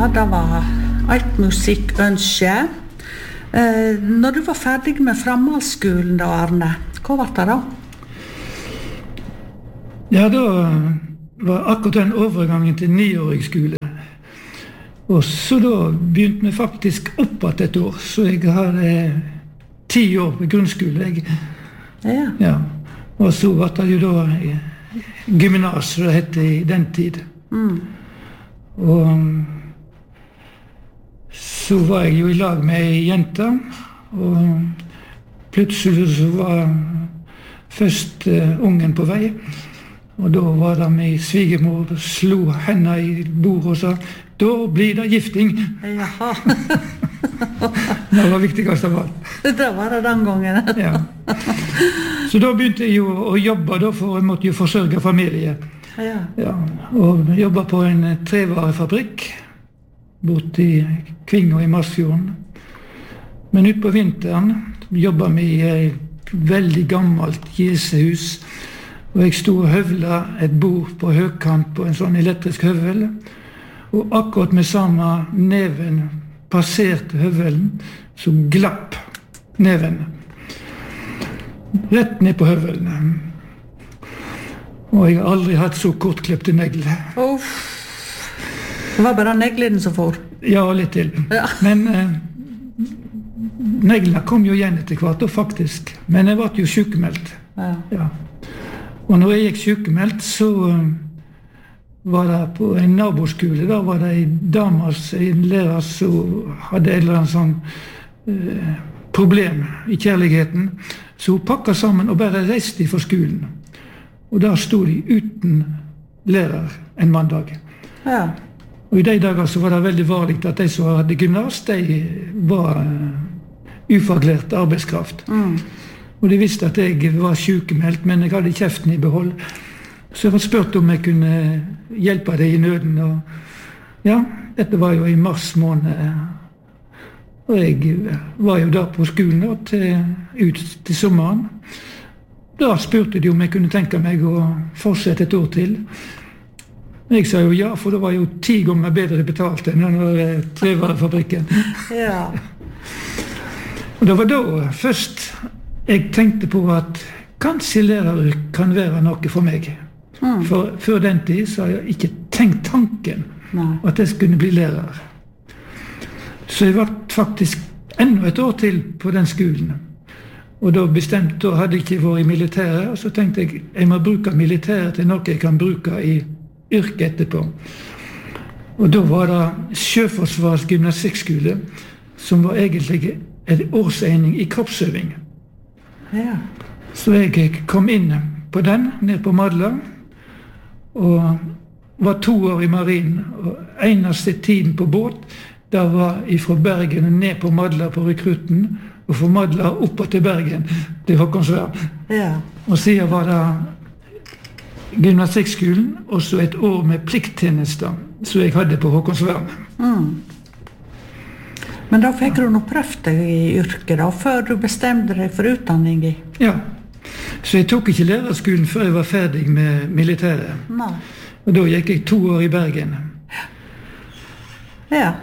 Ja, det var alt musikkønske. Når du var ferdig med framhaldsskolen da, Arne, hva var det da? Ja, da var akkurat den overgangen til 9-årig skole. Og så da begynte vi faktisk opp at et år, så jeg hadde 10 år på grunnskole. Ja. Og så var det jo da gymnas, som det hette i den tid. Og så var jeg jo i lag med ei jente, og plutselig så var først ungen på vei. Og da var det min svigermor og slo henne i bordet og sa, da blir det gifting. Jaha. Det var viktigast av alt. Det var det den gangen. Ja. Så da begynte jeg jo å jobbe, da, for jeg måtte jo forsørge familie. Ja, og jobba på en trevarefabrikk bort i Kvingo i Masfjorden. Men ut på vinteren jobba vi i et veldig gammelt jesehus, og jeg sto og høvla et bord på høykant på en sånn elektrisk høvel, og akkurat med samme neven passerte høvelen, så glapp neven rett ned på høvelen. Og jeg har aldri hatt så kortklippte negler. Det var bare neglene som får. Ja, litt til. Ja. Men neglene kom jo igjen etter hvert, og faktisk. Men jeg ble jo sykemeldt. Ja. Og når jeg gikk sykemeldt, så var det på en naboskole. Da var det en lærer som hadde et eller annet sånn problem i kjærligheten. Så hun pakket sammen og bare reiste fra skolen. Og da stod de uten lærer en mandag. Ja. Og i de dager så var det veldig vanlig at de som hadde gymnas, de var ufaglært arbeidskraft. Og de visste at jeg var sykemeldt, men jeg hadde kjeften i behold. Så jeg var spurt om jeg kunne hjelpe dem i nøden. Og ja, dette var jo i mars måned. Og jeg var jo da på skolen ut til sommeren. Da spurte de om jeg kunne tenke meg å fortsette et år til. Jeg sa jo ja, for det var jo 10 ganger bedre betalt enn den trevarefabrikken. Ja. Og det var da først jeg tenkte på at kanskje lærer kan være noe for meg. For før den tid så har jeg ikke tenkt tanken at jeg skulle bli lærer. Så jeg var faktisk enda et år til på den skolen. Og da hadde jeg ikke vært i militæret, og så tenkte jeg må bruke militæret til noe jeg kan bruke i yrket etterpå. Og da var det Sjøforsvarets gymnastikkskole, som var egentlig en årsegning i kroppsøving. Ja. Så jeg kom inn på den, ned på Madla, og var 2 år i marinen, og eneste tiden på båt, da var jeg fra Bergen og ned på Madla på rekrutten, og fra Madla opp til Bergen til Håkonsvern. Ja. Og siden var det gymnastikkskolen, og så et år med plikttjenester, som jeg hadde på Håkonsvern. Men da fikk du nå prøvd deg i yrket da, før du bestemte deg for utdanning i? Ja, så jeg tok ikke lærerskolen før jeg var ferdig med militæret. Nei. Og da gikk jeg 2 år i Bergen. Ja.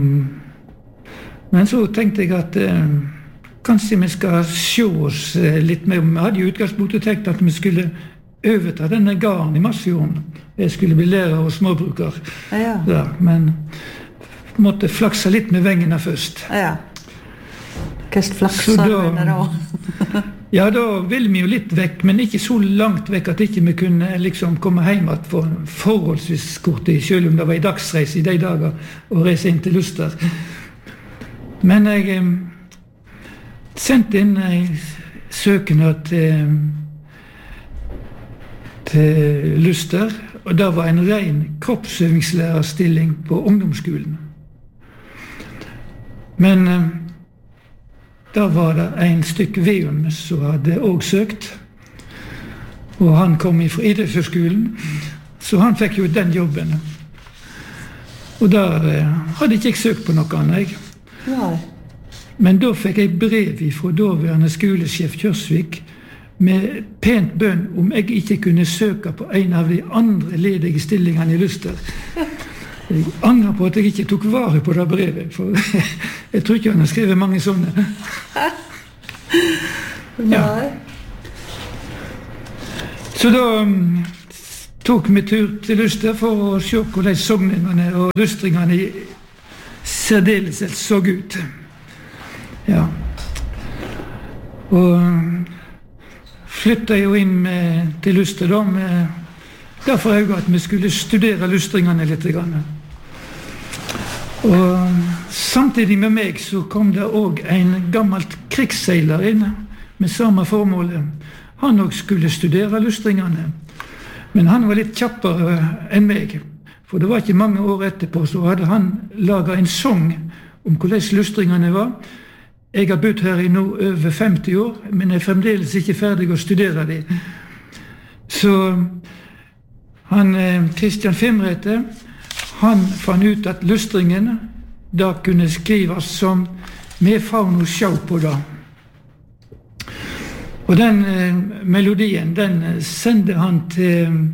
Men så tenkte jeg at kanskje vi skal se oss litt mer. Vi hadde jo utgangspunktet tenkt at vi skulle overta denne garden i Masfjorden. Jeg skulle bli lærer og småbruker. Ja. Ja, men måtte flakse litt med vengene først. Ja. Hva flaksa du med da? Ja, da ville vi jo litt vekk, men ikke så langt vekk at ikke vi kunne liksom komme hjem for forholdsvis kort tid, selv om det var i dagsreise i de dager å reise inn til Luster. Men jeg sendte inn søknad til Luster, og det var en ren kroppsøvinglærerstilling på ungdomsskolen. Men da var det en stykke Veum som hadde også søkt, og han kom fra idrettshøgskolen, så han fikk jo den jobben. Og der hadde ikke jeg søkt på noe annet. Nei. Men da fikk jeg brev fra daværende skolesjef Kjørsvik med pent bønn om jeg ikke kunne søke på en av de andre ledige stillingene i Luster. Jeg angrer på at jeg ikke tok vare på det brevet, for jeg tror ikke han har skrevet mange sånne. Ja. Så da tok vi tur til Luster for å se hvordan sogningene og lustringene i særdeleshet så ut. Ja. Og flyttet jo inn til Luster da, derfor jeg at vi skulle studere lustringene litt. Og samtidig med meg så kom det også en gammelt krigsseiler inn med samme formålet. Han også skulle studere lustringene, men han var litt kjappere enn meg. For det var ikke mange år etterpå så hadde han laget en sang om hvordan lustringene var. Jeg har bodd her i nå over 50 år, men jeg er fremdeles ikke ferdig å studere dem. Så han, Kristian Fimrete, han fann ut at lustringen da kunne skrives som «Med faun og sjau på da». Og den melodien, den sendte han til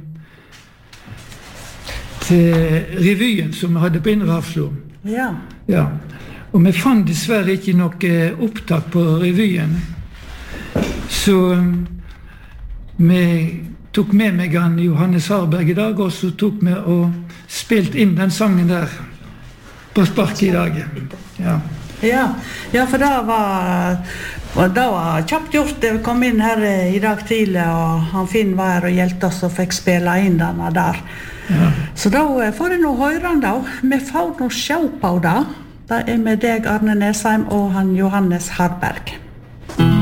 revyen som vi hadde på Indre Hafslo. Ja. Ja. Og vi fant dessverre ikke noe opptak på revyen. Så vi tok med meg han Johannes Harberg i dag, og så tok vi og spilte inn den sangen der på spark i dag. Ja. Ja, for det var kjapt gjort. Jeg kom inn her i dag tidlig, og han Finn var her og hjelpte oss og fikk spille inn denne der. Ja. Så da får jeg nå høre den da. Vi får nå sjå på det. Det med deg, Arne Nesheim, og han Johannes Harberg.